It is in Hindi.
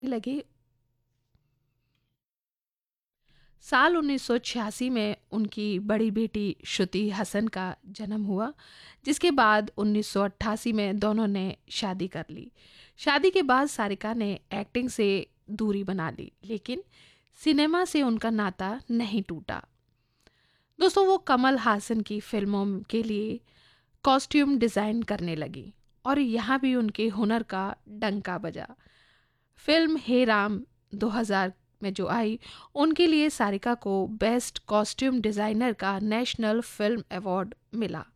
लगी। साल 1986 में उनकी बड़ी बेटी श्रुति हसन का जन्म हुआ, जिसके बाद 1988 में दोनों ने शादी कर ली। शादी के बाद सारिका ने एक्टिंग से दूरी बना ली, लेकिन सिनेमा से उनका नाता नहीं टूटा। दोस्तों, वो कमल हासन की फिल्मों के लिए कॉस्ट्यूम डिज़ाइन करने लगी और यहाँ भी उनके हुनर का डंका बजा। फिल्म हे राम 2000 में जो आई, उनके लिए सारिका को बेस्ट कॉस्ट्यूम डिज़ाइनर का नेशनल फिल्म अवार्ड मिला।